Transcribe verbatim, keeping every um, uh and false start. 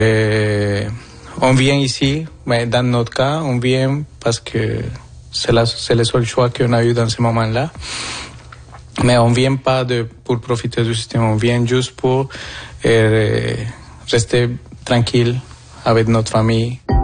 Et on vient ici, mais dans notre cas, on vient parce que c'est, la, c'est le seul choix qu'on a eu dans ce moment-là. Mais on vient pas de, pour profiter du système, on vient juste pour euh, rester tranquille avec notre famille.